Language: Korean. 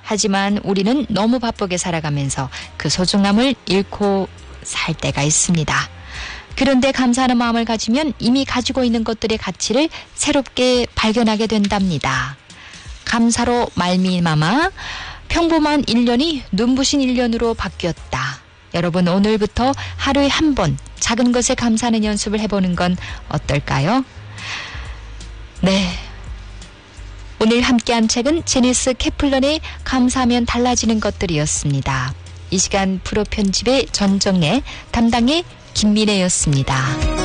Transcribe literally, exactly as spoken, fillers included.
하지만 우리는 너무 바쁘게 살아가면서 그 소중함을 잃고 살 때가 있습니다. 그런데 감사하는 마음을 가지면 이미 가지고 있는 것들의 가치를 새롭게 발견하게 된답니다. 감사로 말미암아 평범한 일 년이 눈부신 일 년으로 바뀌었다. 여러분, 오늘부터 하루에 한 번 작은 것에 감사하는 연습을 해보는 건 어떨까요? 네. 오늘 함께한 책은 제니스 캐플런의 감사하면 달라지는 것들이었습니다. 이 시간 프로 편집의 전정래, 담당의 김민혜였습니다.